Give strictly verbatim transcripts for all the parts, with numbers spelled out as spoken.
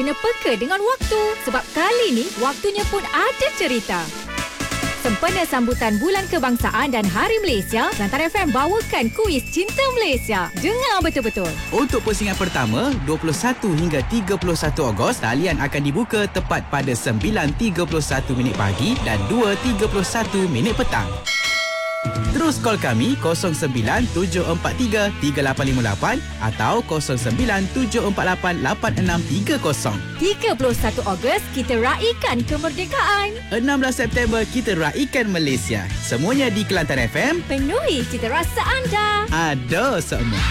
kena peka dengan waktu. Sebab kali ni, waktunya pun ada cerita. Sempena sambutan Bulan Kebangsaan dan Hari Malaysia, Kelantan F M bawakan kuis Cinta Malaysia. Dengar betul-betul. Untuk pusingan pertama, dua puluh satu hingga tiga puluh satu Ogos, talian akan dibuka tepat pada sembilan tiga puluh satu minit pagi dan dua tiga puluh satu minit petang. Terus call kami kosong sembilan tujuh empat tiga tiga lapan lima lapan atau kosong sembilan tujuh empat lapan lapan enam tiga kosong. tiga puluh satu Ogos, kita raikan kemerdekaan. enam belas September, kita raikan Malaysia. Semuanya di Kelantan F M. Penuhi cita rasa anda. Ada semua.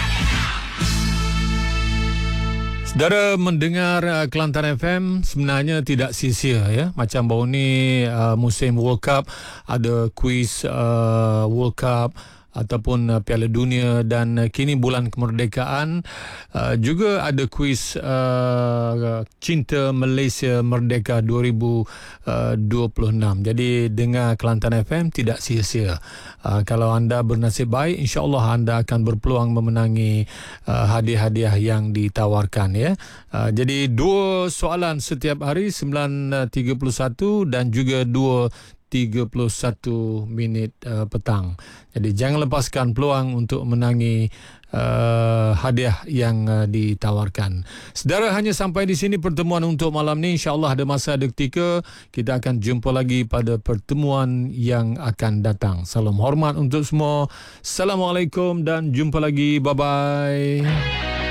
Saudara mendengar uh, Kelantan F M sebenarnya tidak sia-sia ya. Macam baru ni uh, musim World Cup, ada kuis uh, World Cup ataupun uh, Piala Dunia, dan uh, kini bulan kemerdekaan uh, juga ada kuis uh, Cinta Malaysia Merdeka dua ribu dua puluh enam. Jadi dengar Kelantan F M tidak sia-sia. Uh, kalau anda bernasib baik, insya-Allah anda akan berpeluang memenangi uh, hadiah-hadiah yang ditawarkan ya. Uh, jadi dua soalan setiap hari sembilan tiga puluh satu dan juga dua tiga puluh satu minit uh, petang. Jadi jangan lepaskan peluang untuk menangi uh, hadiah yang uh, ditawarkan. Saudara, hanya sampai di sini pertemuan untuk malam ni. InsyaAllah ada masa ada ketika kita akan jumpa lagi pada pertemuan yang akan datang. Salam hormat untuk semua. Assalamualaikum dan jumpa lagi. Bye-bye.